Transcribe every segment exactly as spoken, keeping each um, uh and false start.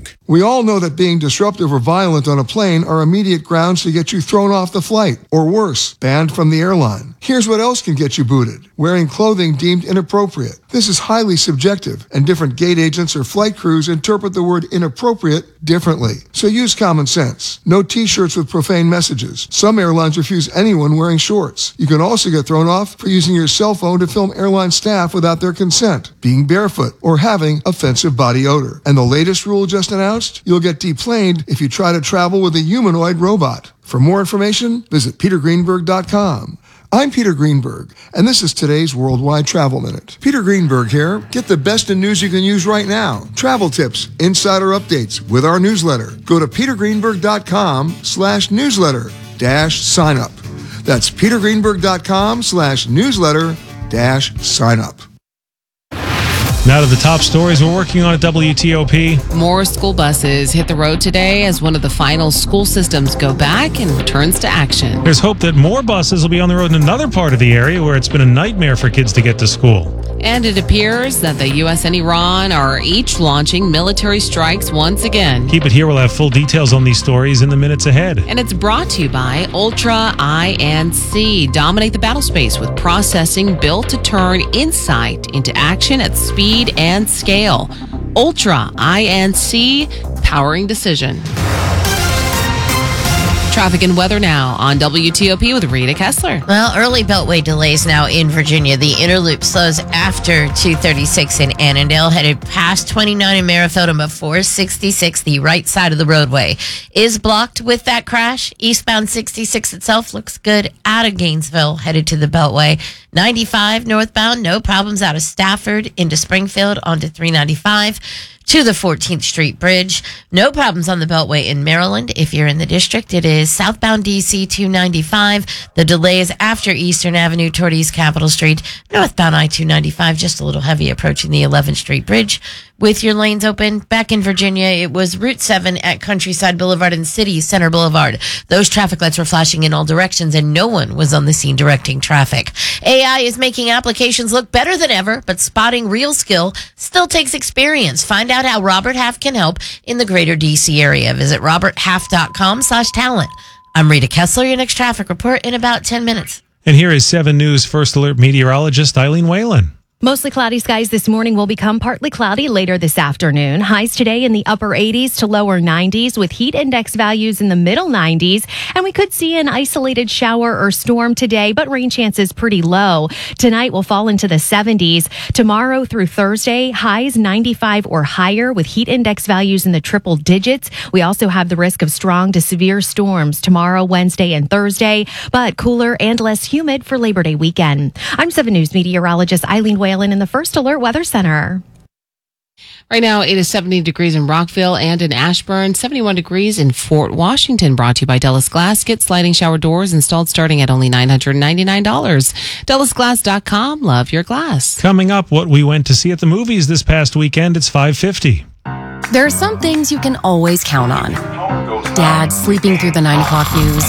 Greenberg. We all know that being disruptive or violent on a plane are immediate grounds to get you thrown off the flight, or worse, banned from the airline. Here's what else can get you booted: wearing clothing deemed inappropriate. This is highly subjective, and different gate agents or flight crews interpret the word inappropriate differently. So use common sense. No t-shirts with profane messages. Some airlines refuse anyone wearing shorts. You can also get thrown off for using your cell phone to film airline staff without their consent, being barefoot, or having offensive body odor. And the latest rule just announced: you'll get deplaned if you try to travel with a humanoid robot. For more information, visit peter greenberg dot com. I'm Peter Greenberg, and this is today's Worldwide Travel Minute. Peter Greenberg here. Get the best in news you can use right now. Travel tips, insider updates with our newsletter. Go to peter greenberg dot com slash newsletter dash sign up. That's peter greenberg dot com slash newsletter dash sign up. Now to the top stories we're working on at W T O P. More school buses hit the road today as one of the final school systems go back and returns to action. There's hope that more buses will be on the road in another part of the area where it's been a nightmare for kids to get to school. And it appears that the U S and Iran are each launching military strikes once again. Keep it here. We'll have full details on these stories in the minutes ahead. And it's brought to you by Ultra I N C. Dominate the battle space with processing built to turn insight into action at speed and scale. Ultra I N C, powering decision. Traffic and weather now on W T O P with Rita Kessler. Well, early Beltway delays now in Virginia. The inner loop slows after two thirty-six in Annandale, headed past twenty-nine in Merrifield, and before sixty-six, the right side of the roadway is blocked with that crash. Eastbound sixty-six itself looks good out of Gainesville, headed to the Beltway. ninety-five northbound, no problems out of Stafford into Springfield onto three ninety-five. To the fourteenth Street Bridge. No problems on the Beltway in Maryland. If you're in the district, it is southbound D C two ninety-five. The delay is after Eastern Avenue toward East Capitol Street. Northbound I two ninety-five, just a little heavy approaching the eleventh Street Bridge. With your lanes open, back in Virginia, it was Route seven at Countryside Boulevard and City Center Boulevard. Those traffic lights were flashing in all directions, and no one was on the scene directing traffic. A I is making applications look better than ever, but spotting real skill still takes experience. Find out how Robert Half can help in the greater D C area. Visit robert half dot com slash talent. I'm Rita Kessler, your next traffic report in about ten minutes. And here is seven News First Alert meteorologist Eileen Whalen. Mostly cloudy skies this morning will become partly cloudy later this afternoon. Highs today in the upper eighties to lower nineties with heat index values in the middle nineties. And we could see an isolated shower or storm today, but rain chances pretty low. Tonight will fall into the seventies. Tomorrow through Thursday, highs ninety-five or higher with heat index values in the triple digits. We also have the risk of strong to severe storms tomorrow, Wednesday, and Thursday, but cooler and less humid for Labor Day weekend. I'm seven News meteorologist Eileen Whalen in the First Alert Weather Center. Right now, it is seventy degrees in Rockville and in Ashburn, seventy-one degrees in Fort Washington, brought to you by Dellis Glass. Get sliding shower doors installed starting at only nine hundred ninety-nine dollars. Dellis Glass dot com. Love your glass. Coming up, what we went to see at the movies this past weekend. It's five fifty. There are some things you can always count on. Dad sleeping through the nine o'clock news.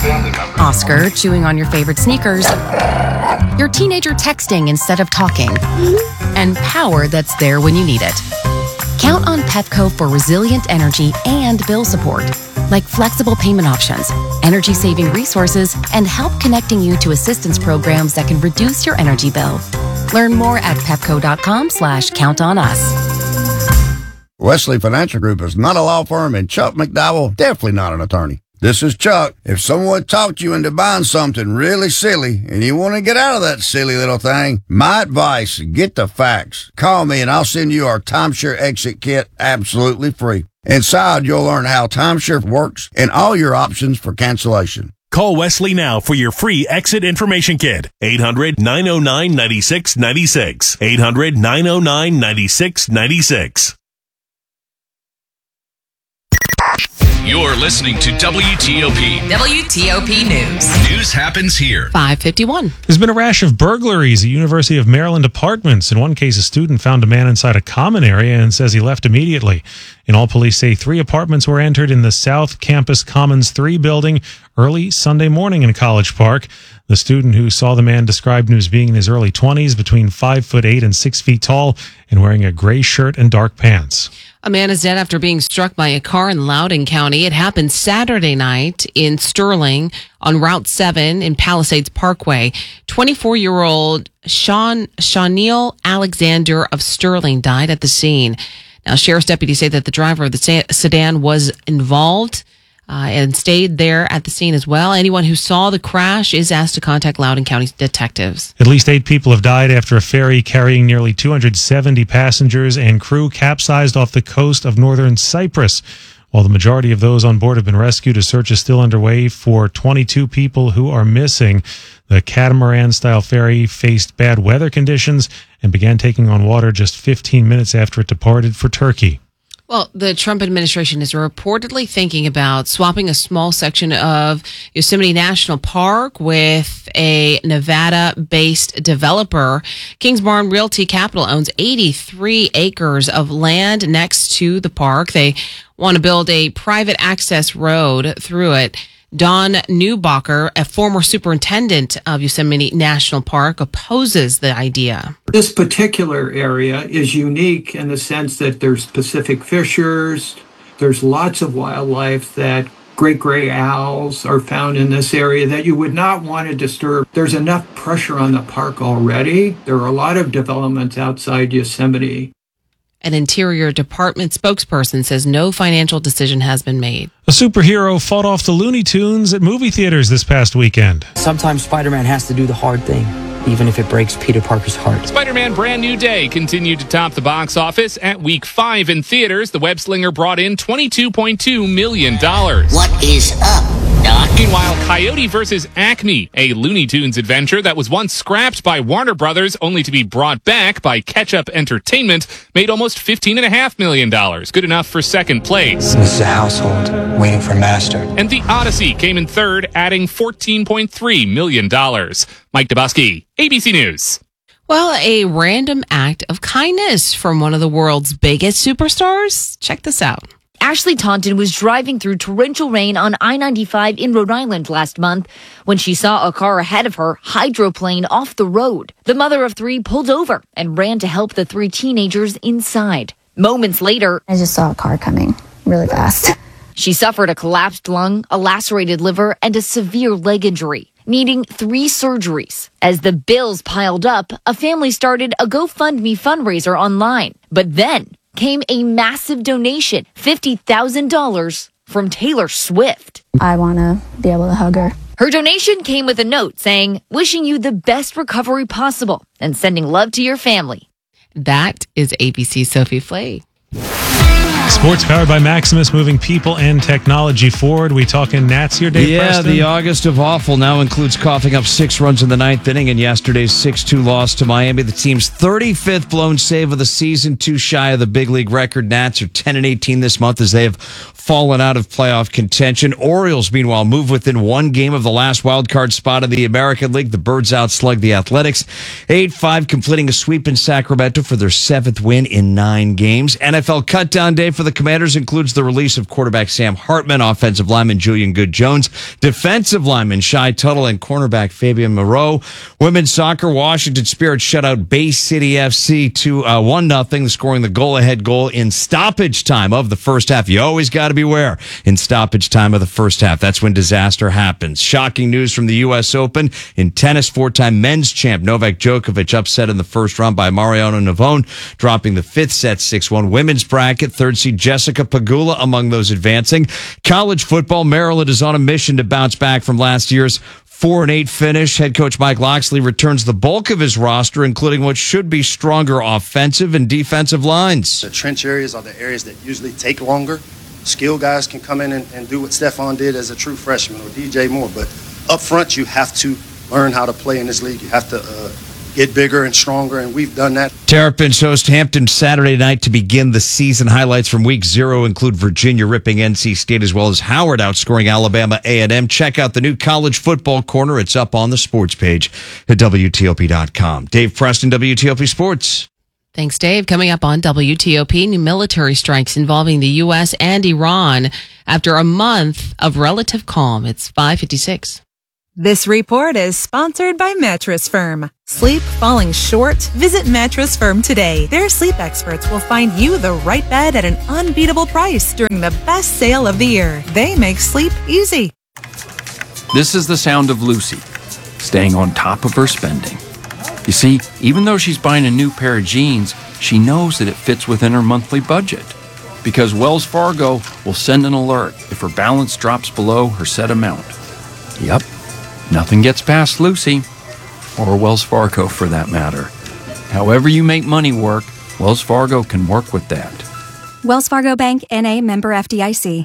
Oscar chewing on your favorite sneakers. Your teenager texting instead of talking. And power that's there when you need it. Count on Pepco for resilient energy and bill support, like flexible payment options, energy-saving resources, and help connecting you to assistance programs that can reduce your energy bill. Learn more at pepco.com slash count on us. Wesley Financial Group is not a law firm, and Chuck McDowell definitely not an attorney. This is Chuck. If someone talked you into buying something really silly and you want to get out of that silly little thing, my advice, get the facts. Call me and I'll send you our Timeshare Exit Kit absolutely free. Inside, you'll learn how timeshare works and all your options for cancellation. Call Wesley now for your free exit information kit. eight hundred nine oh nine nine six nine six. eight hundred nine oh nine nine six nine six. You're listening to W T O P. W T O P News. News happens here. five fifty-one. There's been a rash of burglaries at University of Maryland apartments. In one case, a student found a man inside a common area and says he left immediately. In all, police say three apartments were entered in the South Campus Commons three building early Sunday morning in College Park. The student who saw the man described him as being in his early twenties, between five foot eight and six feet tall, and wearing a gray shirt and dark pants. A man is dead after being struck by a car in Loudoun County. It happened Saturday night in Sterling on Route seven in Palisades Parkway. twenty-four-year-old Sean Shawneel Alexander of Sterling died at the scene. Now, sheriff's deputies say that the driver of the sedan was involved uh, and stayed there at the scene as well. Anyone who saw the crash is asked to contact Loudoun County detectives. At least eight people have died after a ferry carrying nearly two hundred seventy passengers and crew capsized off the coast of northern Cyprus. While the majority of those on board have been rescued, a search is still underway for twenty-two people who are missing. The catamaran-style ferry faced bad weather conditions and began taking on water just fifteen minutes after it departed for Turkey. Well, the Trump administration is reportedly thinking about swapping a small section of Yosemite National Park with a Nevada-based developer. Kingsbarn Realty Capital owns eighty-three acres of land next to the park. They want to build a private access road through it. Don Neubacher, a former superintendent of Yosemite National Park, opposes the idea. This particular area is unique in the sense that there's Pacific fishers, there's lots of wildlife, that great gray owls are found in this area that you would not want to disturb. There's enough pressure on the park already. There are a lot of developments outside Yosemite. An Interior Department spokesperson says no financial decision has been made. A superhero fought off the Looney Tunes at movie theaters this past weekend. Sometimes Spider-Man has to do the hard thing, even if it breaks Peter Parker's heart. Spider-Man Brand New Day continued to top the box office at week five in theaters. The web-slinger brought in twenty-two point two million dollars. What is up, Doc? Meanwhile, Coyote versus Acme, a Looney Tunes adventure that was once scrapped by Warner Brothers only to be brought back by Ketchup Entertainment, made almost fifteen point five million dollars. Good enough for second place. This is a household waiting for master. And The Odyssey came in third, adding fourteen point three million dollars. Mike Dabowski, A B C News. Well, a random act of kindness from one of the world's biggest superstars. Check this out. Ashley Taunton was driving through torrential rain on I ninety-five in Rhode Island last month when she saw a car ahead of her hydroplane off the road. The mother of three pulled over and ran to help the three teenagers inside. Moments later, I just saw a car coming really fast. She suffered a collapsed lung, a lacerated liver, and a severe leg injury, needing three surgeries. As the bills piled up, a family started a GoFundMe fundraiser online. But then came a massive donation, fifty thousand dollars from Taylor Swift. I want to be able to hug her. Her donation came with a note saying, wishing you the best recovery possible and sending love to your family. That is A B C's Sophie Flay. Sports powered by Maximus, moving people and technology forward. We talking Nats here, Dave Yeah, Preston? the August of awful now includes coughing up six runs in the ninth inning in yesterday's six two loss to Miami. The team's thirty-fifth blown save of the season, too shy of the big league record. Nats are ten and eighteen this month as they have fallen out of playoff contention. Orioles, meanwhile, move within one game of the last wild card spot in the American League. The Birds outslug the Athletics eight five, completing a sweep in Sacramento for their seventh win in nine games. N F L cutdown day for the Commanders includes the release of quarterback Sam Hartman, offensive lineman Julian Good-Jones, defensive lineman Shai Tuttle, and cornerback Fabian Moreau. Women's soccer, Washington Spirit shut out Bay City F C to uh, one nothing, scoring the goal-ahead goal in stoppage time of the first half. You always got to beware in stoppage time of the first half. That's when disaster happens. Shocking news from the U S Open. In tennis, four-time men's champ Novak Djokovic upset in the first round by Mariano Navone, dropping the fifth set six one. Women's bracket, third seed Jessica Pegula among those advancing. College football, Maryland is on a mission to bounce back from last year's four and eight finish. Head coach Mike Loxley returns the bulk of his roster, including what should be stronger offensive and defensive lines. The trench areas are the areas that usually take longer. Skill guys can come in and, and do what Stephon did as a true freshman, or D J Moore. But up front, you have to learn how to play in this league. You have to uh, get bigger and stronger, and we've done that. Terrapins host Hampton Saturday night to begin the season. Highlights from week zero include Virginia ripping N C State, as well as Howard outscoring Alabama A and M. Check out the new College Football Corner. It's up on the sports page at W T O P dot com. Dave Preston, W T O P Sports. Thanks, Dave. Coming up on W T O P, new military strikes involving the U S and Iran after a month of relative calm. It's five fifty-six. This report is sponsored by Mattress Firm. Sleep falling short? Visit Mattress Firm today. Their sleep experts will find you the right bed at an unbeatable price during the best sale of the year. They make sleep easy. This is the sound of Lucy, staying on top of her spending. You see, even though she's buying a new pair of jeans, she knows that it fits within her monthly budget. Because Wells Fargo will send an alert if her balance drops below her set amount. Yep. Nothing gets past Lucy, or Wells Fargo for that matter. However you make money work, Wells Fargo can work with that. Wells Fargo Bank, N A, member F D I C.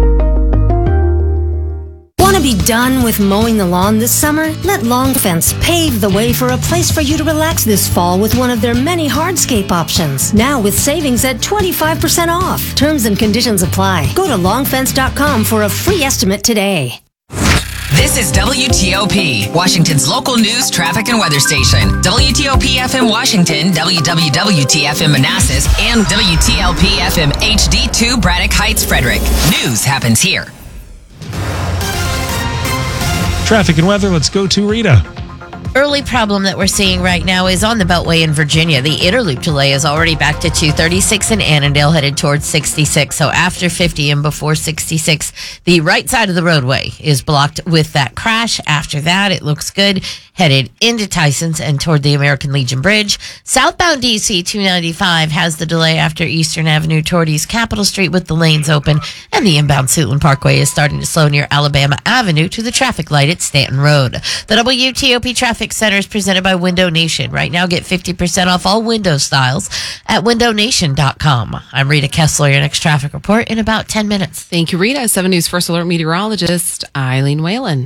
Want to be done with mowing the lawn this summer? Let Long Fence pave the way for a place for you to relax this fall with one of their many hardscape options. Now with savings at twenty-five percent off. Terms and conditions apply. Go to long fence dot com for a free estimate today. This is W T O P, Washington's local news, traffic, and weather station. W T O P F M Washington, W W W T F M Manassas, and W T L P F M H D two Braddock Heights, Frederick. News happens here. Traffic and weather, let's go to Rita. Early problem that we're seeing right now is on the Beltway in Virginia. The Interloop delay is already back to two thirty-six in Annandale, headed towards sixty-six. So after fifty and before sixty-six, the right side of the roadway is blocked with that crash. After that, it looks good, headed into Tyson's and toward the American Legion Bridge. Southbound D C two ninety-five has the delay after Eastern Avenue toward East Capitol Street with the lanes open. And the inbound Suitland Parkway is starting to slow near Alabama Avenue to the traffic light at Stanton Road. The W T O P Traffic Center is presented by Window Nation. Right now, get fifty percent off all window styles at window nation dot com. I'm Rita Kessler. Your next traffic report in about ten minutes. Thank you, Rita. seven News First Alert meteorologist Eileen Whalen.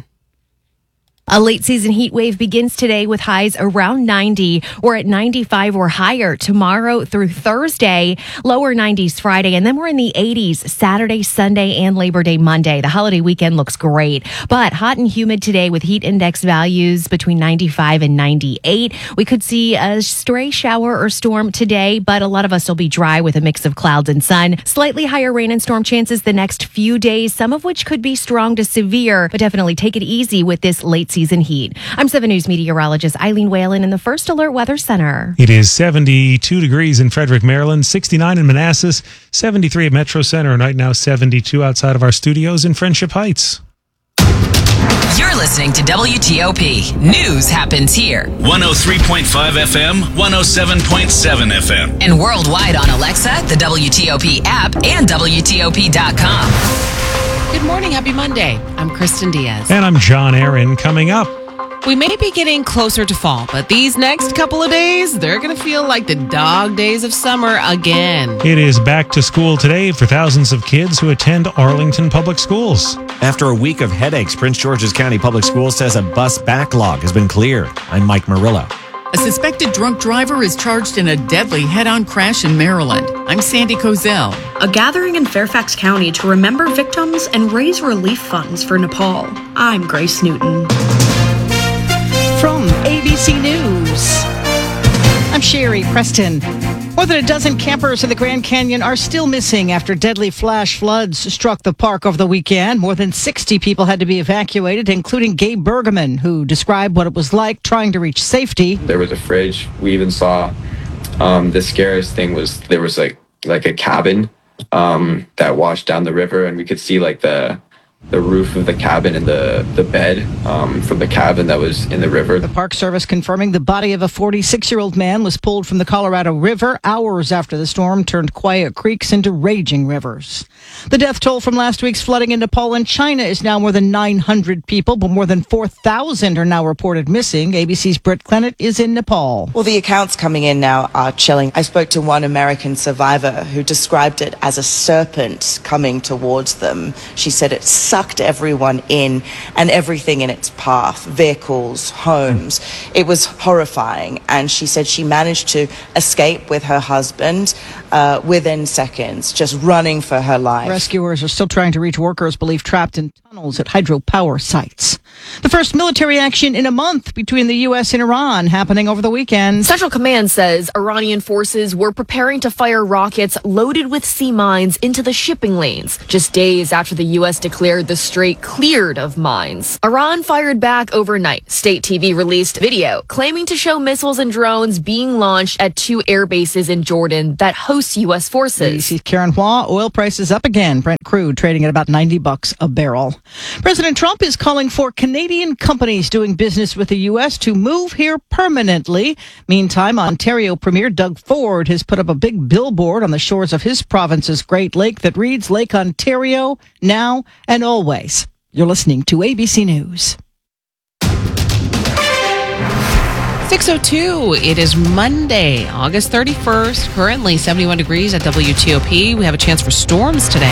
A late season heat wave begins today with highs around ninety or at ninety-five or higher tomorrow through Thursday, lower nineties Friday, and then we're in the eighties Saturday, Sunday, and Labor Day Monday. The holiday weekend looks great, but hot and humid today with heat index values between ninety-five and ninety-eight. We could see a stray shower or storm today, but a lot of us will be dry with a mix of clouds and sun. Slightly higher rain and storm chances the next few days, some of which could be strong to severe, but definitely take it easy with this late season heat. I'm seven News meteorologist Eileen Whalen in the First Alert Weather Center. It is seventy-two degrees in Frederick, Maryland, sixty-nine in Manassas, seventy-three at Metro Center, and right now seventy-two outside of our studios in Friendship Heights. You're listening to W T O P. News happens here. one oh three point five F M, one oh seven point seven F M. And worldwide on Alexa, the W T O P app, and W T O P dot com. Good morning. Happy Monday. I'm Kristen Diaz. And I'm John Aaron. Coming up, we may be getting closer to fall, but these next couple of days, they're going to feel like the dog days of summer again. It is back to school today for thousands of kids who attend Arlington Public Schools. After a week of headaches, Prince George's County Public Schools says a bus backlog has been cleared. I'm Mike Murillo. A suspected drunk driver is charged in a deadly head-on crash in Maryland. I'm Sandy Kozel. A gathering in Fairfax County to remember victims and raise relief funds for Nepal. I'm Grace Newton. From A B C News, I'm Sherry Preston. More than a dozen campers in the Grand Canyon are still missing after deadly flash floods struck the park over the weekend. More than sixty people had to be evacuated, including Gabe Bergman, who described what it was like trying to reach safety. There was a fridge. We even saw um, the scariest thing was there was like like a cabin um, that washed down the river, and we could see like the the roof of the cabin and the, the bed um, from the cabin that was in the river. The Park Service confirming the body of a forty-six-year-old man was pulled from the Colorado River hours after the storm turned quiet creeks into raging rivers. The death toll from last week's flooding in Nepal and China is now more than nine hundred people, but more than four thousand are now reported missing. A B C's Britt Clennett is in Nepal. Well, the accounts coming in now are chilling. I spoke to one American survivor who described it as a serpent coming towards them. She said it sucked everyone in and everything in its path, vehicles, homes. It was horrifying. And she said she managed to escape with her husband uh, within seconds, just running for her life. Rescuers are still trying to reach workers believed trapped in tunnels at hydropower sites. The first military action in a month between the U S and Iran happening over the weekend. Central Command says Iranian forces were preparing to fire rockets loaded with sea mines into the shipping lanes, just days after the U S declared the strait cleared of mines. Iran fired back overnight. State T V released video claiming to show missiles and drones being launched at two air bases in Jordan that host U S forces. A B C's Karen Hua, oil prices up again. Brent crude trading at about ninety bucks a barrel. President Trump is calling for Canadian companies doing business with the U S to move here permanently. Meantime, Ontario Premier Doug Ford has put up a big billboard on the shores of his province's Great Lake that reads Lake Ontario, now and always. You're listening to A B C News. six oh two. It is Monday, August thirty-first. Currently seventy-one degrees at W T O P. We have a chance for storms today.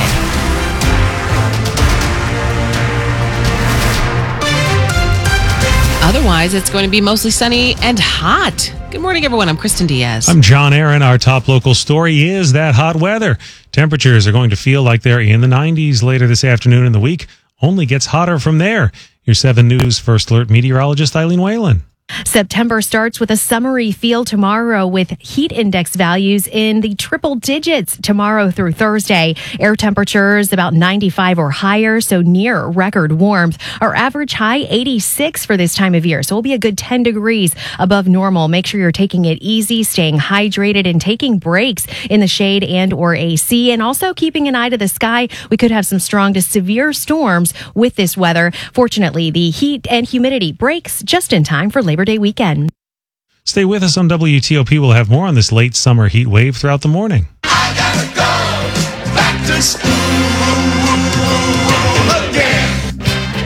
Otherwise, it's going to be mostly sunny and hot. Good morning, everyone. I'm Kristen Diaz. I'm John Aaron. Our top local story is that hot weather. Temperatures are going to feel like they're in the nineties later this afternoon, and the week only gets hotter from there. Your seven News First Alert meteorologist Eileen Whalen. September starts with a summery feel tomorrow with heat index values in the triple digits tomorrow through Thursday. Air temperatures about ninety-five or higher, so near record warmth. Our average high eighty-six for this time of year, so it'll be a good ten degrees above normal. Make sure you're taking it easy, staying hydrated, and taking breaks in the shade and or A C, and also keeping an eye to the sky. We could have some strong to severe storms with this weather. Fortunately, the heat and humidity breaks just in time for Labor Day weekend. Stay with us on W T O P. We'll have more on this late summer heat wave throughout the morning. I gotta go back to school again.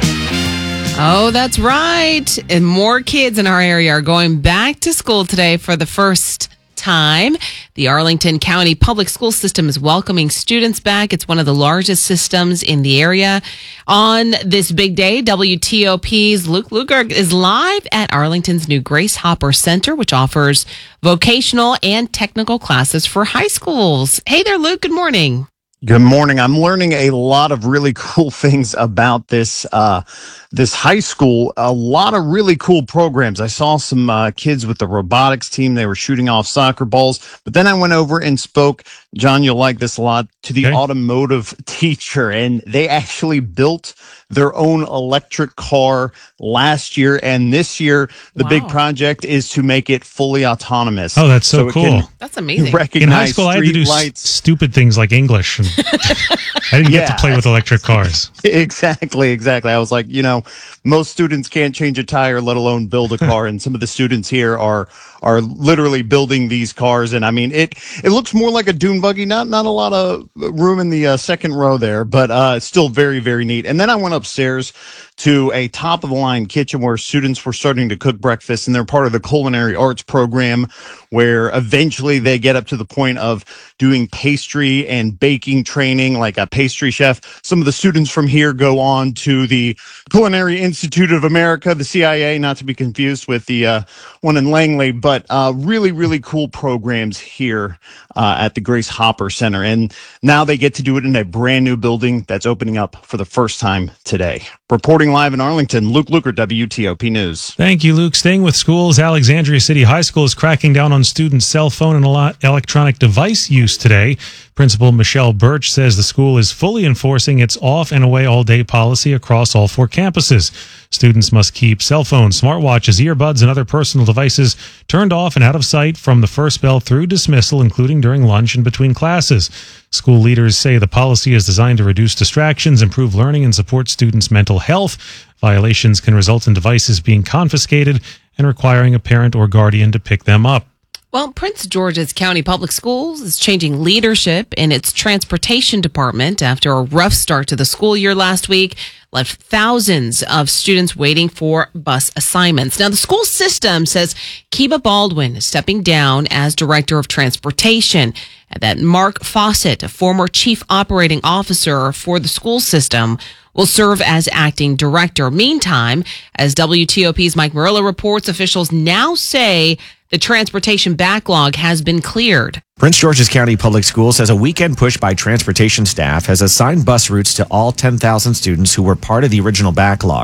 Oh, that's right. And more kids in our area are going back to school today for the first time. The Arlington County Public School System is welcoming students back. It's one of the largest systems in the area. On this big day, W T O P's Luke Luker is live at Arlington's new Grace Hopper Center, which offers vocational and technical classes for high schools. Hey there, Luke. Good morning. Good morning. I'm learning a lot of really cool things about this uh, this high school. A lot of really cool programs. I saw some uh, kids with the robotics team. They were shooting off soccer balls. But then I went over and spoke, John, you'll like this a lot, to the okay. automotive teacher. And they actually built their own electric car last year. And this year, the wow. big project is to make it fully autonomous. Oh, that's so, so cool. That's amazing. In high school, I had to do s- stupid things like English. And I didn't yeah, get to play with electric cars. Exactly, exactly. I was like, you know, most students can't change a tire, let alone build a car. And some of the students here are are literally building these cars. And I mean, it it looks more like a dune buggy. Not not a lot of room in the uh, second row there, but uh, still very, very neat. And then I went upstairs to a top of the line kitchen where students were starting to cook breakfast, and they're part of the culinary arts program where eventually they get up to the point of doing pastry and baking training like a pastry chef. Some of the students from here go on to the Culinary Institute of America, the C I A, not to be confused with the uh, one in Langley, but uh, really, really cool programs here uh, at the Grace Hopper Center. And now they get to do it in a brand new building that's opening up for the first time today. Reporting live in Arlington, Luke Luker, W T O P News. Thank you, Luke. Staying with schools, Alexandria City High School is cracking down on students' cell phone and electronic device use today. Principal Michelle Birch says the school is fully enforcing its off and away all day policy across all four campuses. Students must keep cell phones, smartwatches, earbuds, and other personal devices turned off and out of sight from the first bell through dismissal, including during lunch and between classes. School leaders say the policy is designed to reduce distractions, improve learning, and support students' mental health. Violations can result in devices being confiscated and requiring a parent or guardian to pick them up. Well, Prince George's County Public Schools is changing leadership in its transportation department after a rough start to the school year last week left thousands of students waiting for bus assignments. Now, the school system says Kiba Baldwin is stepping down as director of transportation, and that Mark Fawcett, a former chief operating officer for the school system, will serve as acting director. Meantime, as W T O P's Mike Murillo reports, officials now say the transportation backlog has been cleared. Prince George's County Public Schools says a weekend push by transportation staff has assigned bus routes to all ten thousand students who were part of the original backlog.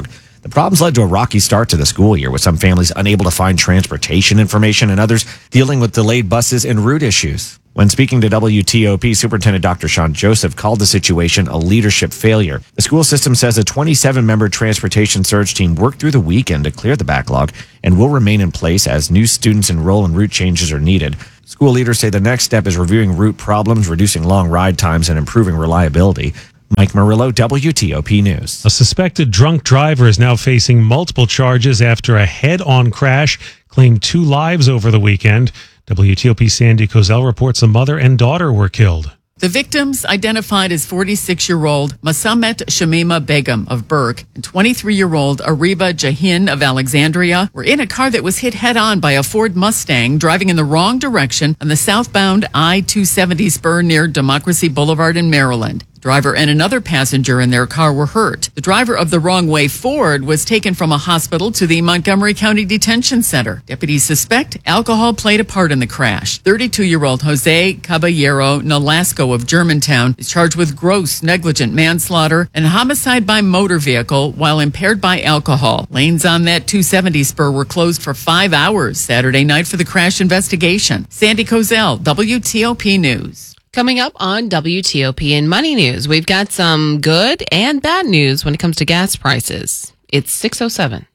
The problems led to a rocky start to the school year, with some families unable to find transportation information and others dealing with delayed buses and route issues. When speaking to W T O P, Superintendent Doctor Sean Joseph called the situation a leadership failure. The school system says a twenty-seven member transportation surge team worked through the weekend to clear the backlog and will remain in place as new students enroll and route changes are needed. School leaders say the next step is reviewing route problems, reducing long ride times, and improving reliability. Mike Murillo, W T O P News. A suspected drunk driver is now facing multiple charges after a head-on crash claimed two lives over the weekend. W T O P Sandy Kozel reports a mother and daughter were killed. The victims, identified as forty-six-year-old Masamet Shamima Begum of Burke and twenty-three-year-old Ariba Jahin of Alexandria, were in a car that was hit head-on by a Ford Mustang driving in the wrong direction on the southbound I two seventy spur near Democracy Boulevard in Maryland. The driver and another passenger in their car were hurt. The driver of the wrong-way Ford was taken from a hospital to the Montgomery County Detention Center. Deputies suspect alcohol played a part in the crash. thirty-two-year-old Jose Caballero Nolasco of Germantown is charged with gross negligent manslaughter and homicide by motor vehicle while impaired by alcohol. Lanes on that two seventy spur were closed for five hours Saturday night for the crash investigation. Sandy Kozel, W T O P News. Coming up on W T O P and Money News, we've got some good and bad news when it comes to gas prices. It's six oh seven.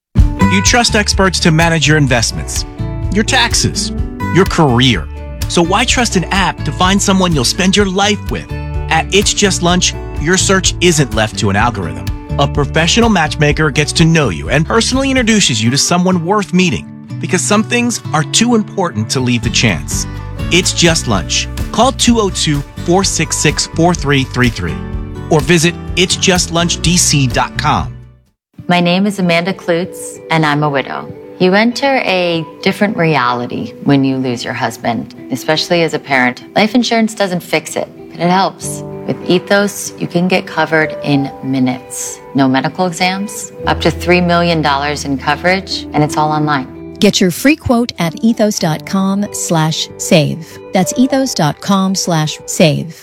You trust experts to manage your investments, your taxes, your career. So why trust an app to find someone you'll spend your life with? At It's Just Lunch, your search isn't left to an algorithm. A professional matchmaker gets to know you and personally introduces you to someone worth meeting, because some things are too important to leave to chance. It's Just Lunch. Call two oh two, four six six, four three three three or visit its just lunch d c dot com. My name is Amanda Klutz, and I'm a widow. You enter a different reality when you lose your husband, especially as a parent. Life insurance doesn't fix it, but it helps. With Ethos, you can get covered in minutes. No medical exams, up to three million dollars in coverage, and it's all online. Get your free quote at ethos.com slash save. That's ethos.com slash save.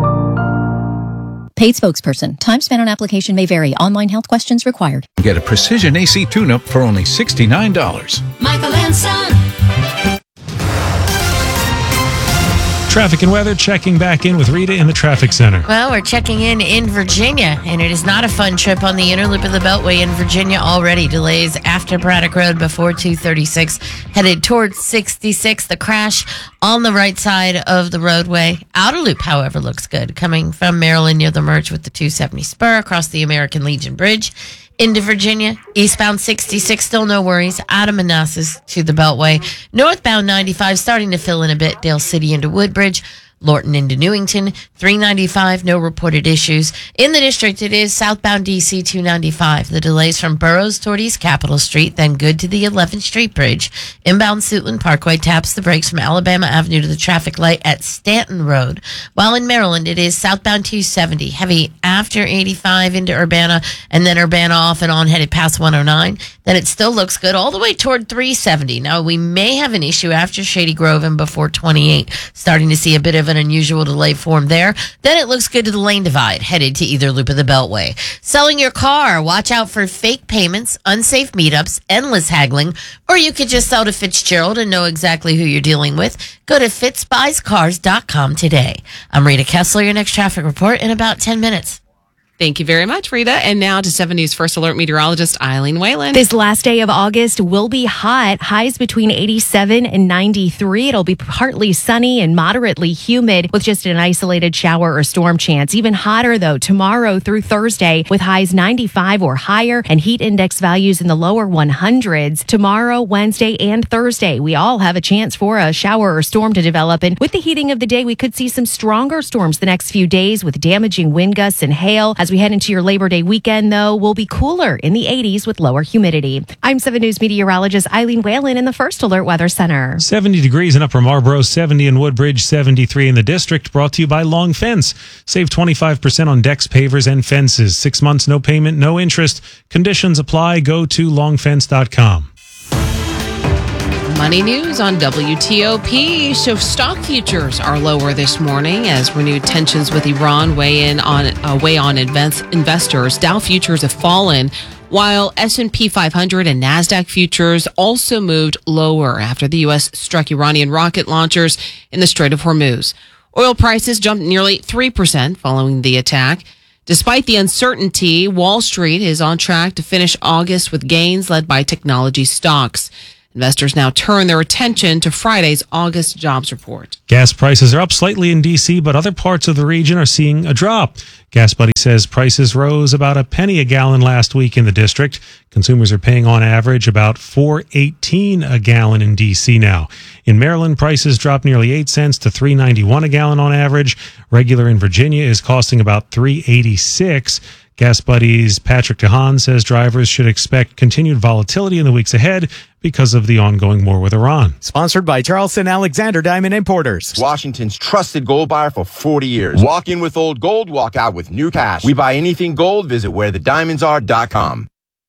Paid spokesperson. Time spent on application may vary. Online health questions required. Get a precision A C tune-up for only sixty-nine dollars. Michael and Son. Traffic and weather, checking back in with Rita in the traffic center. Well, we're checking in in Virginia, and it is not a fun trip on the inner loop of the Beltway in Virginia already. Delays after Braddock Road before two thirty-six, headed towards sixty-six. The crash on the right side of the roadway. Outer loop, however, looks good. Coming from Maryland near the merge with the two seventy spur across the American Legion Bridge into Virginia. Eastbound sixty-six, still no worries. Out of Manassas to the Beltway. Northbound ninety-five, starting to fill in a bit. Dale City into Woodbridge. Lorton into Newington, three ninety-five, no reported issues. In the district, it is southbound D C two ninety-five. The delays from Burroughs toward East Capitol Street, then good to the eleventh Street Bridge. Inbound Suitland Parkway taps the brakes from Alabama Avenue to the traffic light at Stanton Road. While in Maryland, it is southbound two seventy, heavy after eighty-five into Urbana, and then Urbana off and on headed past one oh nine. Then it still looks good all the way toward three seventy. Now, we may have an issue after Shady Grove and before twenty-eight, starting to see a bit of an unusual delay form there. Then it looks good to the lane divide, headed to either loop of the Beltway. Selling your car, watch out for fake payments, unsafe meetups, endless haggling, or you could just sell to Fitzgerald and know exactly who you're dealing with. Go to fitz buys cars dot com today. I'm Rita Kessler, your next traffic report in about ten minutes. Thank you very much, Rita. And now to seven News First Alert meteorologist Eileen Whalen. This last day of August will be hot. Highs between eighty-seven and ninety-three. It'll be partly sunny and moderately humid with just an isolated shower or storm chance. Even hotter, though, tomorrow through Thursday with highs ninety-five or higher and heat index values in the lower hundreds. Tomorrow, Wednesday, and Thursday, we all have a chance for a shower or storm to develop. And with the heating of the day, we could see some stronger storms the next few days with damaging wind gusts and hail. As we head into your Labor Day weekend, though, we'll be cooler in the eighties with lower humidity. I'm seven News meteorologist Eileen Whalen in the First Alert Weather Center. seventy degrees in Upper Marlboro, seventy in Woodbridge, seventy-three in the district. Brought to you by Long Fence. Save twenty-five percent on decks, pavers, and fences. Six months, no payment, no interest. Conditions apply. Go to long fence dot com. Money news on W T O P. So stock futures are lower this morning as renewed tensions with Iran weigh in on uh, weigh on invest, investors. Dow futures have fallen while S and P five hundred and NASDAQ futures also moved lower after the U S struck Iranian rocket launchers in the Strait of Hormuz. Oil prices jumped nearly three percent following the attack. Despite the uncertainty, Wall Street is on track to finish August with gains led by technology stocks. Investors now turn their attention to Friday's August jobs report. Gas prices are up slightly in D C, but other parts of the region are seeing a drop. Gas Buddy says prices rose about a penny a gallon last week in the district. Consumers are paying on average about four eighteen a gallon in D C now. In Maryland, prices dropped nearly eight cents to three ninety-one a gallon on average. Regular in Virginia is costing about three eighty-six. Gas Buddy's Patrick DeHaan says drivers should expect continued volatility in the weeks ahead because of the ongoing war with Iran. Sponsored by Charleston Alexander Diamond Importers. Washington's trusted gold buyer for forty years. Walk in with old gold, walk out with new cash. We buy anything gold. Visit where the diamonds are dot com.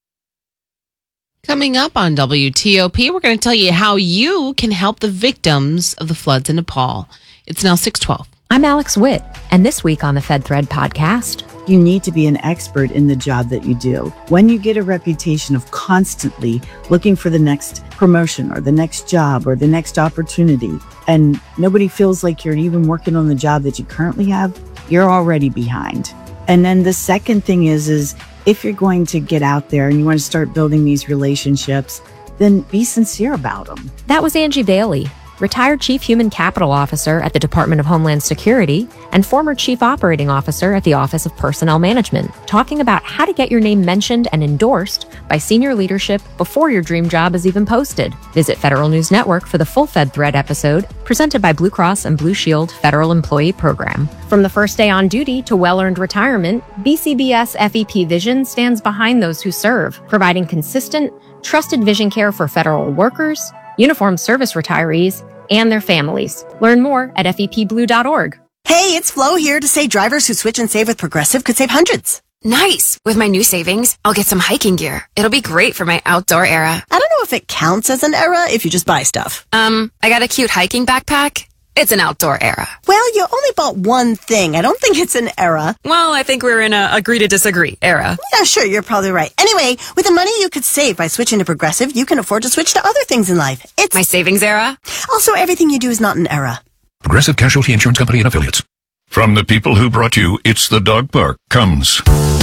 Coming up on W T O P, we're going to tell you how you can help the victims of the floods in Nepal. It's now six twelve. I'm Alex Witt, and this week on the Fed Thread podcast, you need to be an expert in the job that you do. When you get a reputation of constantly looking for the next promotion or the next job or the next opportunity, and nobody feels like you're even working on the job that you currently have, you're already behind. And then the second thing is, is if you're going to get out there and you want to start building these relationships, then be sincere about them. That was Angie Bailey, retired Chief Human Capital Officer at the Department of Homeland Security and former Chief Operating Officer at the Office of Personnel Management, talking about how to get your name mentioned and endorsed by senior leadership before your dream job is even posted. Visit Federal News Network for the full Fed Thread episode, presented by Blue Cross and Blue Shield Federal Employee Program. From the first day on duty to well-earned retirement, B C B S F E P Vision stands behind those who serve, providing consistent, trusted vision care for federal workers, uniformed service retirees, and their families. Learn more at F E P blue dot org. Hey, it's Flo here to say drivers who switch and save with Progressive could save hundreds. Nice! With my new savings, I'll get some hiking gear. It'll be great for my outdoor era. I don't know if it counts as an era if you just buy stuff. Um, I got a cute hiking backpack. It's an outdoor era. Well, you only bought one thing. I don't think it's an era. Well, I think we're in a agree to disagree era. Yeah, sure, you're probably right. Anyway, with the money you could save by switching to Progressive, you can afford to switch to other things in life. It's my savings era. Also, everything you do is not an era. Progressive Casualty Insurance Company and Affiliates. From the people who brought you It's the Dog Park comes